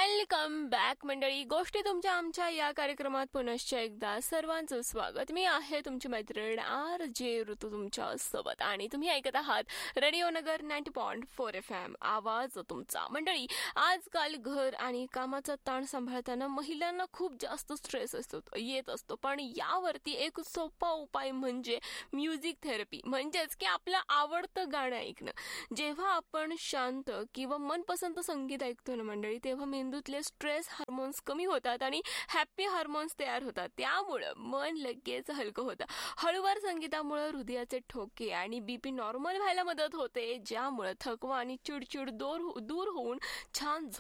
Welcome back मंडळी. गोष्टी तुमच्या आमच्या या कार्यक्रमात पुनश्च एकदा सर्वांचं स्वागत. मी आहे तुमची मैत्रीण आर जे ऋतू तुमच्या सोबत आणि तुम्ही ऐकत आहात रेडिओ नगर 90.4 FM. आवाज तुमचा. मंडळी, आजकाल घर आणि कामाचा ताण सांभाळताना महिलांना खूप जास्त स्ट्रेस येत असतो. पण यावरती एक सोपा उपाय म्हणजे म्युझिक थेरपी, म्हणजेच की आपलं आवडतं गाणं ऐकणं. जेव्हा आपण शांत किंवा मनपसंत संगीत ऐकतो ना मंडळी, तेव्हा मेंदूतले स्ट्रेस हार्मोन्स कमी होतात आणि हॅपी हार्मोन्स तयार होतात. त्यामुळं मन लगेच हलकं होतं. हळूवार संगीतामुळे हृदयाचे ठोके आणि बीपी नॉर्मल व्हायला मदत होते, ज्यामुळे थकवा आणि चिडचिड दूर होऊन छान